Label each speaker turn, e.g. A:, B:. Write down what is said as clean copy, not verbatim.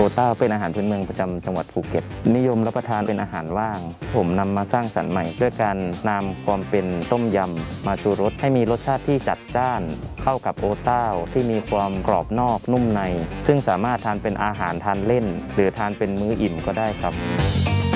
A: ต้าเป็นอาหารพื้นเมืองประจำจังหวัดภูเก็ตนิยมรับประทานเป็นอาหารว่างผมนำมาสร้างสรรค์ใหม่ด้วยการนำความเป็นต้มยำมาชูรสให้มีรสชาติที่จัดจ้านเข้ากับโอต้าที่มีความกรอบนอกนุ่มในซึ่งสามารถทานเป็นอาหารทานเล่นหรือทานเป็นมื้ออิ่มก็ได้ครับ